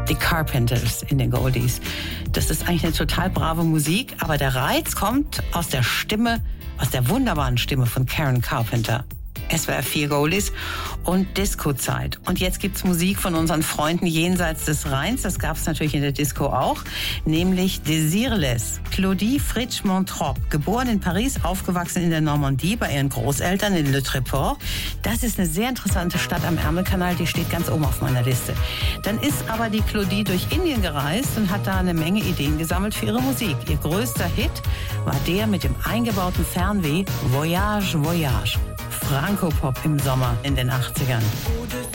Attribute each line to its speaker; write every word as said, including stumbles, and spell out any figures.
Speaker 1: die Carpenters in den Goldies. Das ist eigentlich eine total brave Musik, aber der Reiz kommt aus der Stimme, aus der wunderbaren Stimme von Karen Carpenter. S W R vier Goldies und Disco-Zeit. Und jetzt gibt's Musik von unseren Freunden jenseits des Rheins. Das gab's natürlich in der Disco auch, nämlich Désirless. Claudie Fritsch-Montrop, geboren in Paris, aufgewachsen in der Normandie bei ihren Großeltern in Le Tréport. Das ist eine sehr interessante Stadt am Ärmelkanal, die steht ganz oben auf meiner Liste. Dann ist aber die Claudie durch Indien gereist und hat da eine Menge Ideen gesammelt für ihre Musik. Ihr größter Hit war der mit dem eingebauten Fernweh Voyage, Voyage. Franco-Pop im Sommer in den achtzigern.